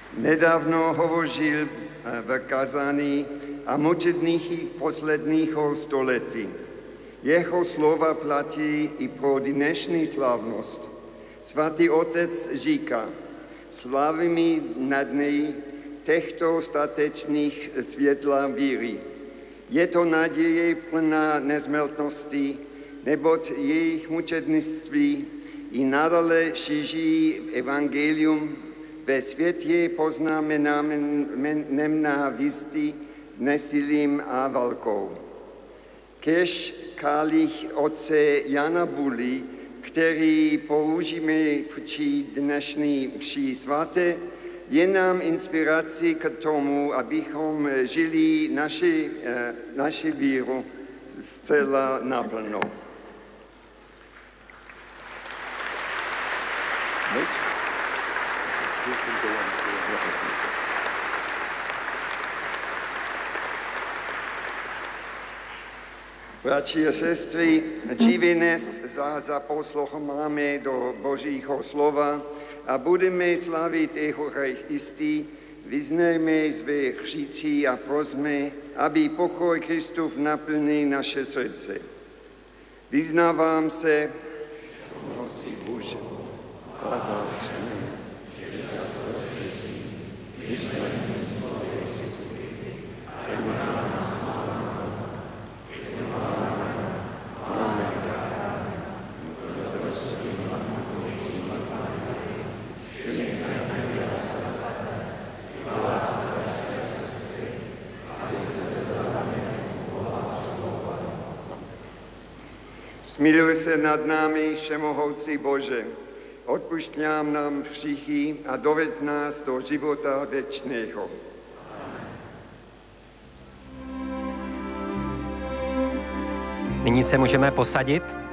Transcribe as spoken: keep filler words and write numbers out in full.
Nedávno hovořil v kázání a mučedných posledních století. Jeho slova platí i pro dnešní slavnost. Svatý otec říká, slavíme na dny těchto statečných světla víry. Je to naděje plná nezmeltnosti, neboť jejich mučednictví i nadále šíří evangelium ve světě poznamenaném nenávistí, nesilím a válkou. Kéž kalich otce Jana Buly, který použijeme v dnešní mši svaté, je nám inspirací k tomu, abychom žili naši, naši víru zcela naplno. Bratři a sestry, dnes za, za posloucháme do Božího slova a budeme slavit Eucharistii, vyznejme své hříchy a prosme, aby pokoj Kristův naplnil naše srdce. Vyznávám se, moci Bože, blahoslavený, Smiluj se nad námi, všemohoucí Bože, odpušť nám hříchy a doved nás do života věčného. Nyní se můžeme posadit.